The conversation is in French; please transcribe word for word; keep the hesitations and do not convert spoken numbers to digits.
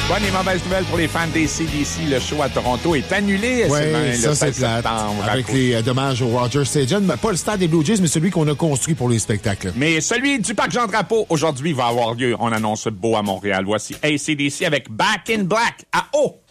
Bonne et mauvaise nouvelle pour les fans des C D C. Le show à Toronto est annulé. Oui, le ça, c'est plate. Avec les euh, dommages au Rogers Stadium. Pas le stade des Blue Jays, mais celui qu'on a construit pour les spectacles. Mais celui du Parc Jean-Drapeau, aujourd'hui, va avoir lieu. On annonce beau à Montréal. Voici A C D C avec Back in Black à O.